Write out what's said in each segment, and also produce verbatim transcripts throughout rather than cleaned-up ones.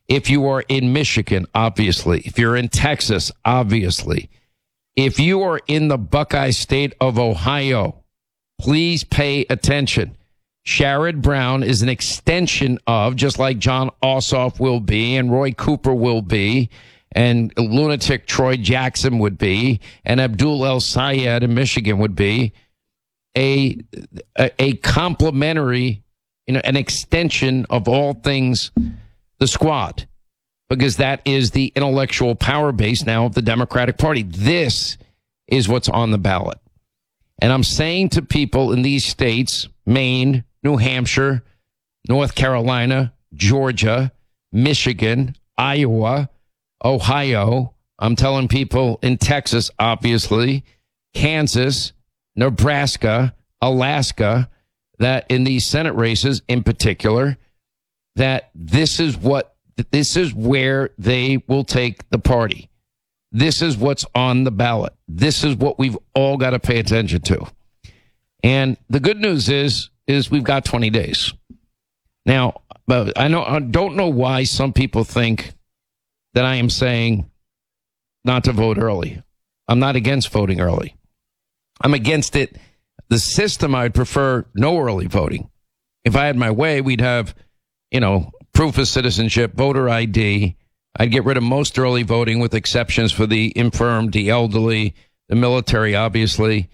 If you are in Michigan, obviously. If you're in Texas, obviously. If you are in the Buckeye state of Ohio, please pay attention. Sherrod Brown is an extension of, just like John Ossoff will be, and Roy Cooper will be, and lunatic Troy Jackson would be, and Abdul El Sayed in Michigan would be, a a, a complementary, you know, an extension of all things the squad, because that is the intellectual power base now of the Democratic Party. This is what's on the ballot. And I'm saying to people in these states, Maine, New Hampshire, North Carolina, Georgia, Michigan, Iowa, Ohio. I'm telling people in Texas, obviously, Kansas, Nebraska, Alaska, that in these Senate races in particular, that this is what, this is where they will take the party. This is what's on the ballot. This is what we've all got to pay attention to. And the good news is, is we've got twenty days. Now, but I know, I don't know why some people think that I am saying not to vote early. I'm not against voting early. I'm against it. The system, I'd prefer no early voting. If I had my way, we'd have, you know, proof of citizenship, voter I D. I'd get rid of most early voting with exceptions for the infirm, the elderly, the military, obviously.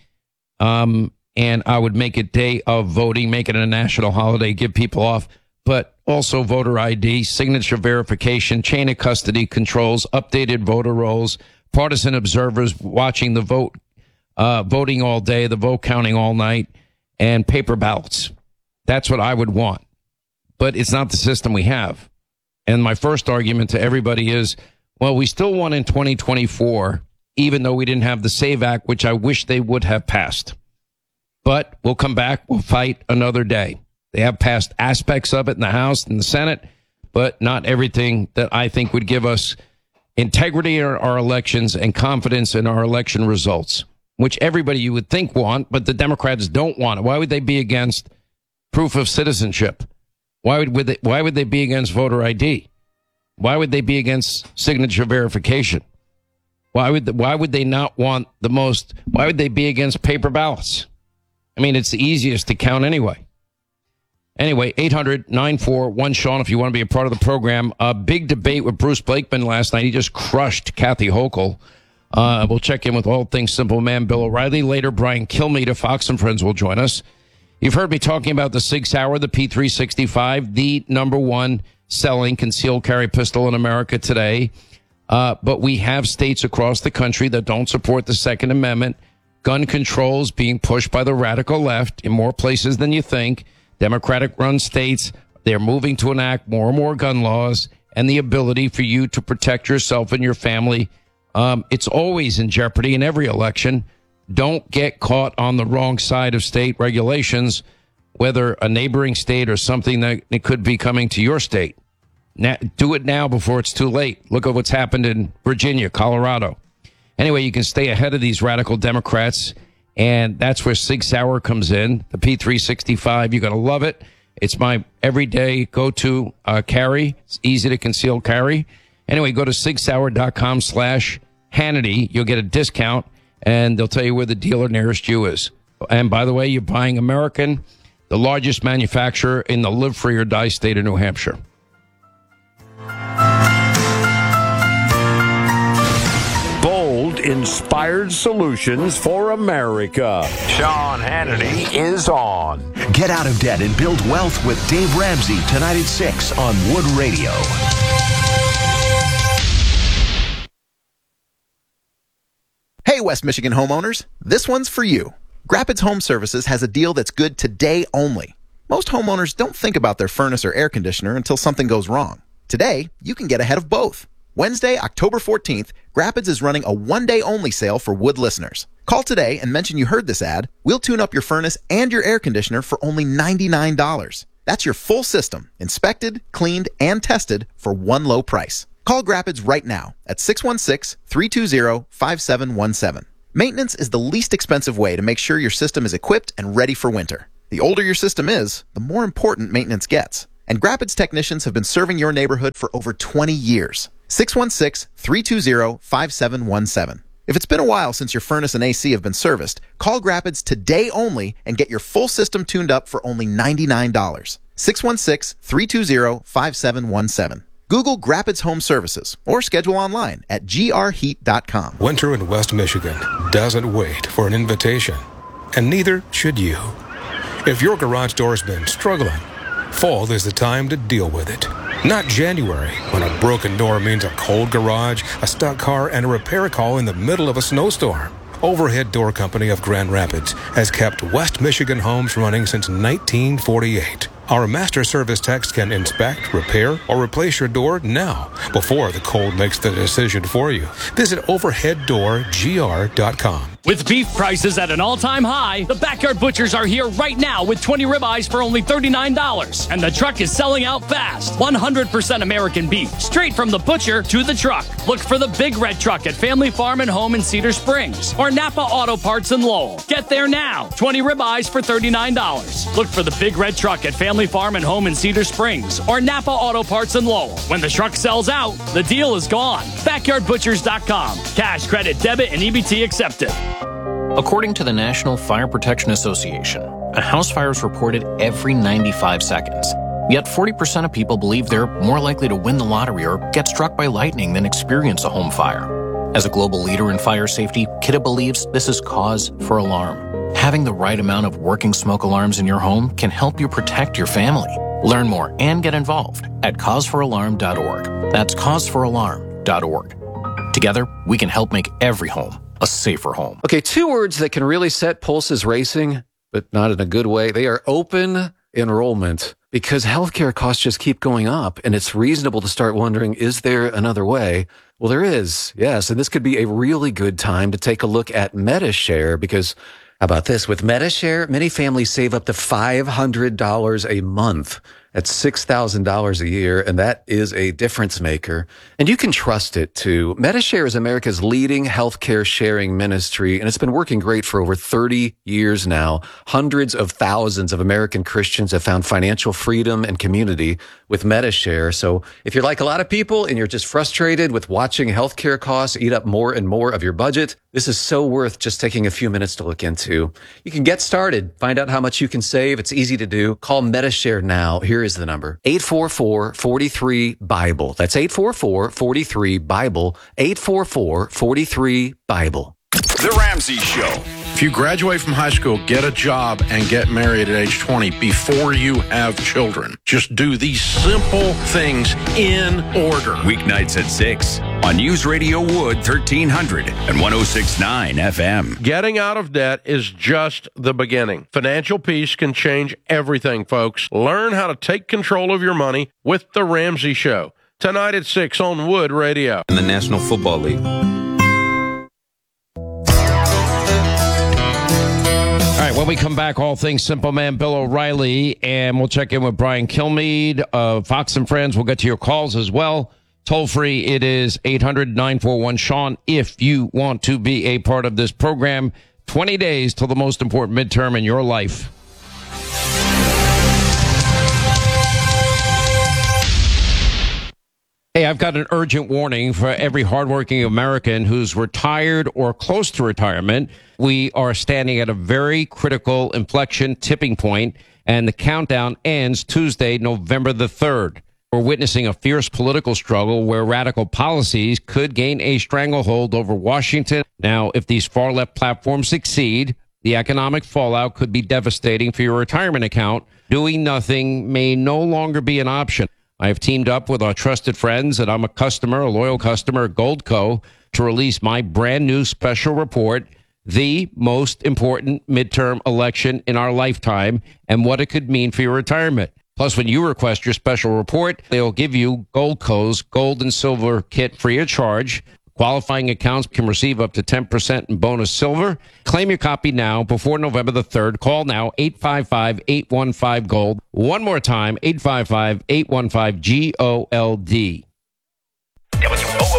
Um, and I would make it day of voting, make it a national holiday, give people off, but also voter I D, signature verification, chain of custody controls, updated voter rolls, partisan observers watching the vote, uh, voting all day, the vote counting all night, and paper ballots. That's what I would want. But it's not the system we have. And my first argument to everybody is, well, we still won in twenty twenty-four, even though we didn't have the SAVE Act, which I wish they would have passed. But we'll come back. We'll fight another day. They have passed aspects of it in the House and the Senate, but not everything that I think would give us integrity in our elections and confidence in our election results, which everybody you would think want, but the Democrats don't want it. Why would they be against proof of citizenship? Why would, would they, why would they be against voter I D? Why would they be against signature verification? Why would, the, why would they not want the most, why would they be against paper ballots? I mean, it's the easiest to count anyway. Anyway, eight hundred nine four one Sean, if you want to be a part of the program. A big debate with Bruce Blakeman last night. He just crushed Kathy Hochul. Uh, we'll check in with all things Simple Man, Bill O'Reilly. Later, Brian Kilmeade of Fox and Friends will join us. You've heard me talking about the Sig Sauer, the P three sixty-five, the number one selling concealed carry pistol in America today. Uh, but we have states across the country that don't support the Second Amendment. Gun controls being pushed by the radical left in more places than you think. Democratic-run states, they're moving to enact more and more gun laws, and the ability for you to protect yourself and your family. Um, it's always in jeopardy in every election. Don't get caught on the wrong side of state regulations, whether a neighboring state or something that it could be coming to your state. Now, do it now before it's too late. Look at what's happened in Virginia, Colorado. Anyway, you can stay ahead of these radical Democrats, and that's where Sig Sauer comes in, the P three sixty-five. You're going to love it. It's my everyday go-to uh, carry. It's easy to conceal carry. Anyway, go to sig sauer dot com slash Hannity. You'll get a discount, and they'll tell you where the dealer nearest you is. And by the way, you're buying American, the largest manufacturer in the live free or die state of New Hampshire. Bold, inspired solutions for America. Sean Hannity is on. Get out of debt and build wealth with Dave Ramsey tonight at six on Wood Radio. Hey, West Michigan homeowners, this one's for you. Grapids Home Services has a deal that's good today only. Most homeowners don't think about their furnace or air conditioner until something goes wrong. Today, you can get ahead of both. Wednesday, October fourteenth, Grapids is running a one-day only sale for Wood listeners. Call today and mention you heard this ad. We'll tune up your furnace and your air conditioner for only ninety-nine dollars. That's your full system, inspected, cleaned, and tested for one low price. Call Grapids right now at six one six, three two zero, five seven one seven. Maintenance is the least expensive way to make sure your system is equipped and ready for winter. The older your system is, the more important maintenance gets. And Grappid's technicians have been serving your neighborhood for over twenty years. six one six, three two zero, five seven one seven. If it's been a while since your furnace and A C have been serviced, call Grappid's today only and get your full system tuned up for only ninety-nine dollars. six one six, three two zero, five seven one seven. Google Grappid's Home Services or schedule online at g r heat dot com. Winter in West Michigan doesn't wait for an invitation, and neither should you. If your garage door's been struggling, fall is the time to deal with it. Not January, when a broken door means a cold garage, a stuck car, and a repair call in the middle of a snowstorm. Overhead Door Company of Grand Rapids has kept West Michigan homes running since nineteen forty-eight. Our master service techs can inspect, repair, or replace your door now, before the cold makes the decision for you. Visit overhead door g r dot com. With beef prices at an all-time high, the Backyard Butchers are here right now with twenty ribeyes for only thirty-nine dollars. And the truck is selling out fast. one hundred percent American beef, straight from the butcher to the truck. Look for the Big Red Truck at Family Farm and Home in Cedar Springs or Napa Auto Parts in Lowell. Get there now. twenty ribeyes for thirty-nine dollars. Look for the Big Red Truck at Family Farm and Home in Cedar Springs or Napa Auto Parts in Lowell. When the truck sells out, the deal is gone. backyard butchers dot com. Cash, credit, debit, and E B T accepted. According to the National Fire Protection Association, a house fire is reported every ninety-five seconds. Yet forty percent of people believe they're more likely to win the lottery or get struck by lightning than experience a home fire. As a global leader in fire safety, Kidde believes this is cause for alarm. Having the right amount of working smoke alarms in your home can help you protect your family. Learn more and get involved at cause for alarm dot org. That's cause for alarm dot org. Together, we can help make every home a safer home. Okay, two words that can really set pulses racing, but not in a good way. They are open enrollment, because healthcare costs just keep going up, and it's reasonable to start wondering, is there another way? Well, there is, yes, and this could be a really good time to take a look at Medi-Share, because how about this? With Medi-Share, many families save up to five hundred dollars a month. That's six thousand dollars a year, and that is a difference maker. And you can trust it, too. Medi-Share is America's leading healthcare sharing ministry, and it's been working great for over thirty years now. Hundreds of thousands of American Christians have found financial freedom and community with Medi-Share. So if you're like a lot of people and you're just frustrated with watching healthcare costs eat up more and more of your budget, this is so worth just taking a few minutes to look into. You can get started. Find out how much you can save. It's easy to do. Call Medi-Share now. Here is the number. eight four four, four three, BIBLE. That's eight four four, four three, BIBLE. eight four four, four three, BIBLE. The Ramsey Show. If you graduate from high school, get a job and get married at age twenty before you have children. Just do these simple things in order. Weeknights at six on News Radio Wood thirteen hundred and one oh six point nine F M. Getting out of debt is just the beginning. Financial peace can change everything, folks. Learn how to take control of your money with The Ramsey Show. Tonight at six on Wood Radio. In the National Football League. All right, when we come back, all things Simple Man Bill O'Reilly, and we'll check in with Brian Kilmeade of Fox and Friends. We'll get to your calls as well. Toll free, it is eight hundred, nine four one, Sean. If you want to be a part of this program, twenty days till the most important midterm in your life. Hey, I've got an urgent warning for every hardworking American who's retired or close to retirement. We are standing at a very critical inflection tipping point, and the countdown ends Tuesday, November the third. We're witnessing a fierce political struggle where radical policies could gain a stranglehold over Washington. Now, if these far-left platforms succeed, the economic fallout could be devastating for your retirement account. Doing nothing may no longer be an option. I have teamed up with our trusted friends, and I'm a customer, a loyal customer at Goldco, to release my brand new special report, The Most Important Midterm Election in Our Lifetime, and what it could mean for your retirement. Plus, when you request your special report, they'll give you Goldco's Gold and Silver Kit free of charge. Qualifying accounts can receive up to ten percent in bonus silver. Claim your copy now before November the third. Call now, eight five five, eight one five, GOLD. One more time, eight five five, eight one five, G O L D. W O O D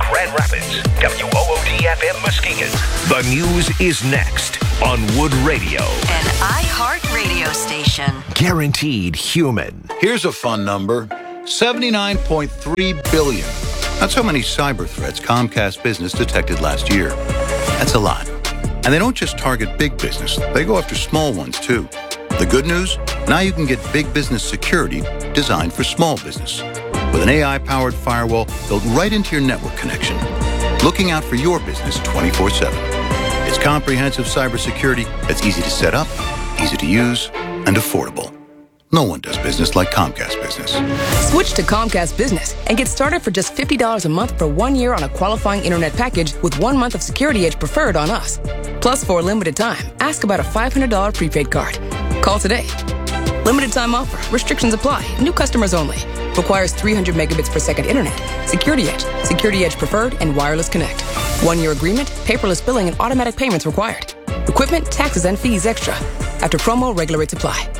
Grand Rapids. W O O D F M Muskegon. The news is next on Wood Radio. An iHeart radio station. Guaranteed human. Here's a fun number. seventy-nine point three billion. That's how many cyber threats Comcast Business detected last year. That's a lot. And they don't just target big business. They go after small ones, too. The good news? Now you can get big business security designed for small business. With an A I-powered firewall built right into your network connection. Looking out for your business twenty-four seven. It's comprehensive cybersecurity that's easy to set up, easy to use, and affordable. No one does business like Comcast Business. Switch to Comcast Business and get started for just fifty dollars a month for one year on a qualifying internet package with one month of Security Edge preferred on us. Plus, for a limited time, ask about a five hundred dollars prepaid card. Call today. Limited time offer. Restrictions apply. New customers only. Requires three hundred megabits per second internet. Security Edge. Security Edge preferred and wireless connect. One year agreement, paperless billing, and automatic payments required. Equipment, taxes, and fees extra. After promo, regular rates apply.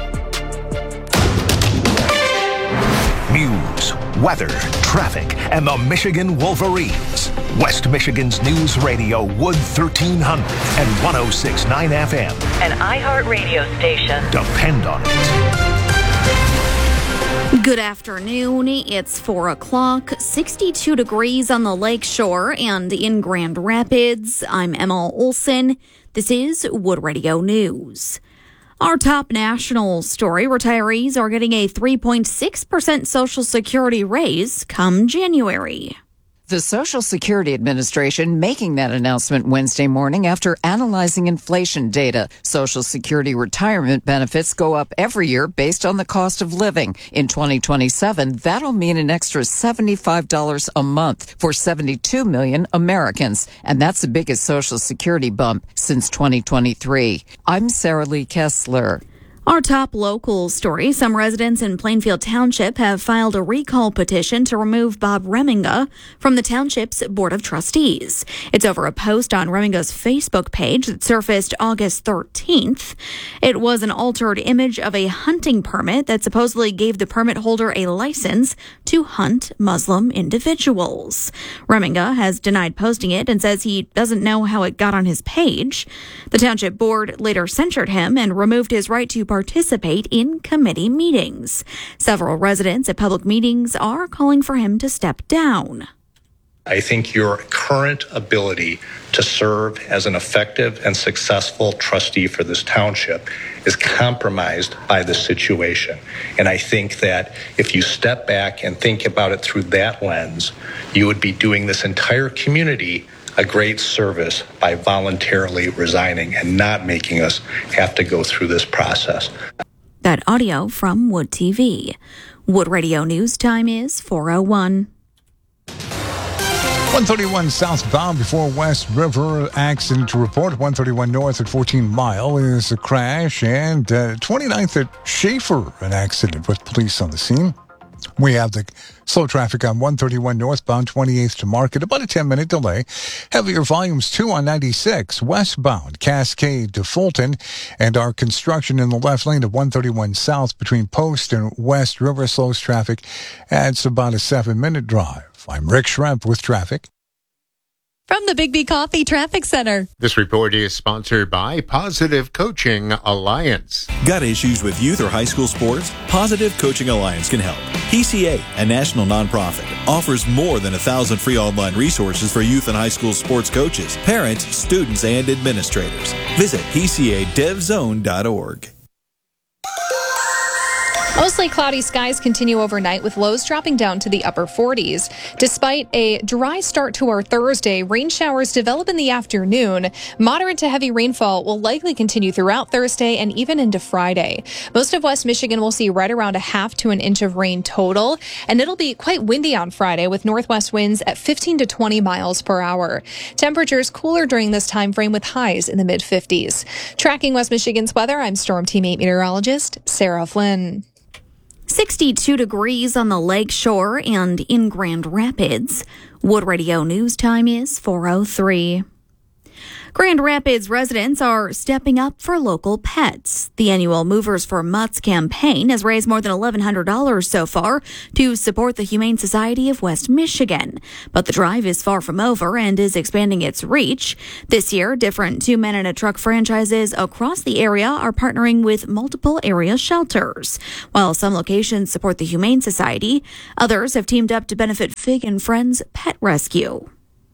News, weather, traffic, and the Michigan Wolverines. West Michigan's News Radio, Wood thirteen hundred and one oh six point nine F M. An iHeart radio station. Depend on it. Good afternoon. It's four o'clock, sixty-two degrees on the lake shore and in Grand Rapids. I'm Emma Olson. This is Wood Radio News. Our top national story, retirees are getting a three point six percent Social Security raise come January. The Social Security Administration making that announcement Wednesday morning after analyzing inflation data. Social Security retirement benefits go up every year based on the cost of living. In twenty twenty-seven, that'll mean an extra seventy-five dollars a month for seventy-two million Americans. And that's the biggest Social Security bump since twenty twenty-three. I'm Sarah Lee Kessler. Our top local story, some residents in Plainfield Township have filed a recall petition to remove Bob Reminga from the township's Board of Trustees. It's over a post on Reminga's Facebook page that surfaced August thirteenth. It was an altered image of a hunting permit that supposedly gave the permit holder a license to hunt Muslim individuals. Reminga has denied posting it and says he doesn't know how it got on his page. The township board later censured him and removed his right to participate participate in committee meetings. Several residents at public meetings are calling for him to step down. I think your current ability to serve as an effective and successful trustee for this township is compromised by the situation. And I think that if you step back and think about it through that lens, you would be doing this entire community a great service by voluntarily resigning and not making us have to go through this process. That audio from Wood T V. Wood Radio News time is four oh one. one thirty-one southbound before West River, accident to report. one thirty-one north at fourteen mile is a crash. And uh, twenty-ninth at Schaefer, an accident with police on the scene. We have the slow traffic on one thirty-one northbound, twenty-eighth to Market, about a ten-minute delay. Heavier volumes, too, on ninety-six, westbound, Cascade to Fulton. And our construction in the left lane of one thirty-one south between Post and West River slows traffic. Adds about a seven-minute drive. I'm Rick Schremp with traffic. From the Big B Coffee Traffic Center. This report is sponsored by Positive Coaching Alliance. Got issues with youth or high school sports? Positive Coaching Alliance can help. P C A, a national nonprofit, offers more than a thousand free online resources for youth and high school sports coaches, parents, students, and administrators. Visit P C A dev zone dot org. Mostly cloudy skies continue overnight with lows dropping down to the upper forties. Despite a dry start to our Thursday, rain showers develop in the afternoon. Moderate to heavy rainfall will likely continue throughout Thursday and even into Friday. Most of West Michigan will see right around a half to an inch of rain total, and it'll be quite windy on Friday with northwest winds at fifteen to twenty miles per hour. Temperatures cooler during this time frame with highs in the mid fifties. Tracking West Michigan's weather, I'm Storm Team eight meteorologist Sarah Flynn. sixty-two degrees on the lake shore and in Grand Rapids. Wood Radio News time is four oh three. Grand Rapids residents are stepping up for local pets. The annual Movers for Mutts campaign has raised more than eleven hundred dollars so far to support the Humane Society of West Michigan. But the drive is far from over and is expanding its reach. This year, different Two Men and a Truck franchises across the area are partnering with multiple area shelters. While some locations support the Humane Society, others have teamed up to benefit Fig and Friends Pet Rescue.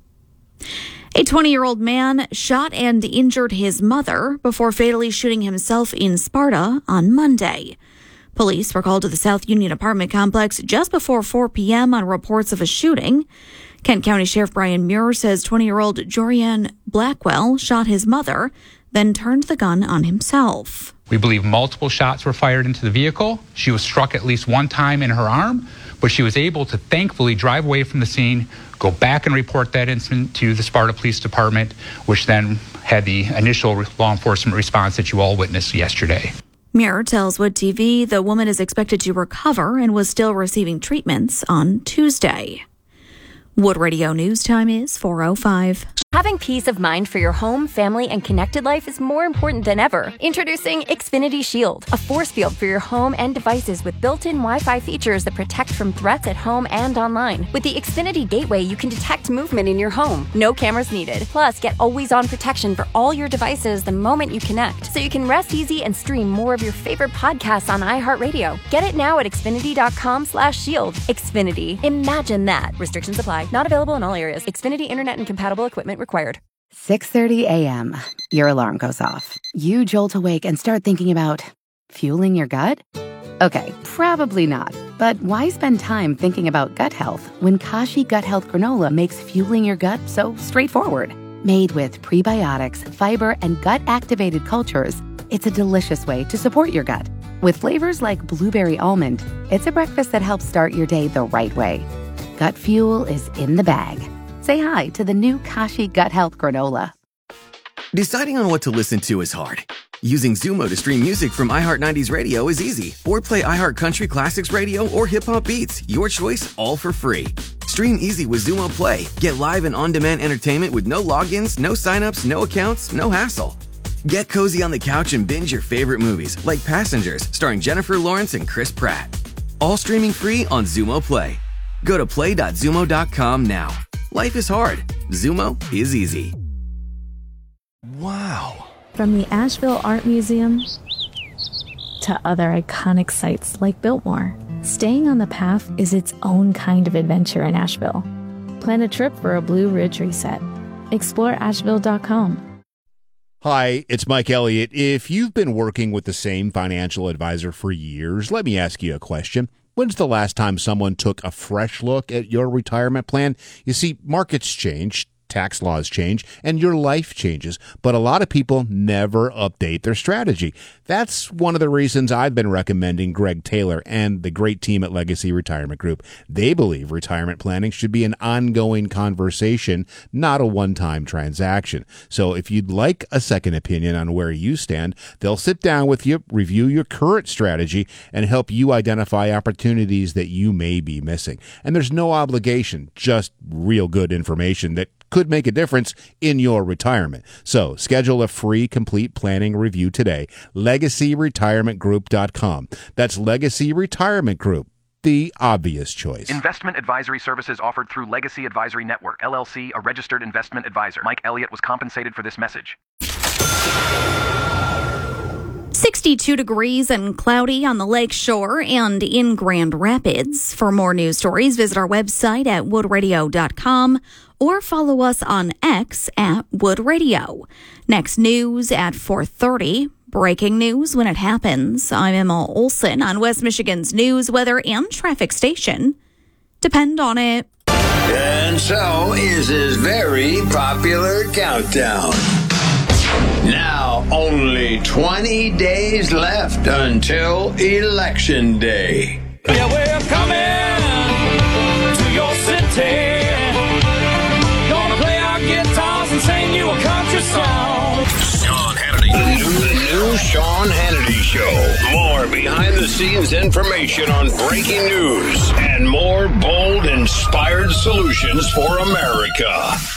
A twenty-year-old man shot and injured his mother before fatally shooting himself in Sparta on Monday. Police were called to the South Union apartment complex just before four p.m. on reports of a shooting. Kent County Sheriff Brian Muir says twenty-year-old Jorian Blackwell shot his mother, then turned the gun on himself. We believe multiple shots were fired into the vehicle. She was struck at least one time in her arm, but she was able to thankfully drive away from the scene, go back and report that incident to the Sparta Police Department, which then had the initial law enforcement response that you all witnessed yesterday. Muir tells Wood T V the woman is expected to recover and was still receiving treatments on Tuesday. Wood Radio News time is four oh five. Having peace of mind for your home, family, and connected life is more important than ever. Introducing Xfinity Shield, a force field for your home and devices with built-in Wi-Fi features that protect from threats at home and online. With the Xfinity Gateway, you can detect movement in your home. No cameras needed. Plus, get always-on protection for all your devices the moment you connect, so you can rest easy and stream more of your favorite podcasts on iHeartRadio. Get it now at Xfinity.com slash shield. Xfinity. Imagine that. Restrictions apply. Not available in all areas. Xfinity Internet and compatible equipment required. six thirty a.m. Your alarm goes off. You jolt awake and start thinking about fueling your gut? Okay, probably not. But why spend time thinking about gut health when Kashi Gut Health Granola makes fueling your gut so straightforward? Made with prebiotics, fiber, and gut-activated cultures, it's a delicious way to support your gut. With flavors like blueberry almond, it's a breakfast that helps start your day the right way. Gut fuel is in the bag. Say hi to the new Kashi Gut Health Granola. Deciding on what to listen to is hard. Using Zumo to stream music from iHeart nineties Radio is easy. Or play iHeart Country Classics Radio or Hip Hop Beats. Your choice, all for free. Stream easy with Zumo Play. Get live and on-demand entertainment with no logins, no signups, no accounts, no hassle. Get cozy on the couch and binge your favorite movies, like Passengers, starring Jennifer Lawrence and Chris Pratt. All streaming free on Zumo Play. Go to play dot zumo dot com now. Life is hard. Zumo is easy. Wow. From the Asheville Art Museum to other iconic sites like Biltmore, staying on the path is its own kind of adventure in Asheville. Plan a trip for a Blue Ridge reset. explore asheville dot com. Hi, it's Mike Elliott. If you've been working with the same financial advisor for years, let me ask you a question. When's the last time someone took a fresh look at your retirement plan? You see, markets change, tax laws change, and your life changes, but a lot of people never update their strategy. That's one of the reasons I've been recommending Greg Taylor and the great team at Legacy Retirement Group. They believe retirement planning should be an ongoing conversation, not a one-time transaction. So if you'd like a second opinion on where you stand, they'll sit down with you, review your current strategy, and help you identify opportunities that you may be missing. And there's no obligation, just real good information that could make a difference in your retirement. So schedule a free complete planning review today. legacy retirement group dot com. That's Legacy Retirement Group, the obvious choice. Investment advisory services offered through Legacy Advisory Network, L L C, a registered investment advisor. Mike Elliott was compensated for this message. sixty-two degrees and cloudy on the lake shore and in Grand Rapids. For more news stories, visit our website at wood radio dot com or follow us on X at Wood Radio. Next news at four thirty. Breaking news when it happens. I'm Emma Olson on West Michigan's news, weather, and traffic station. Depend on it. And so is his very popular countdown. Now, only twenty days left until Election Day. Yeah, we're coming to your city. Gonna play our guitars and sing you a country song. Sean Hannity. The new, the new Sean Hannity Show. More behind-the-scenes information on breaking news and more bold, inspired solutions for America.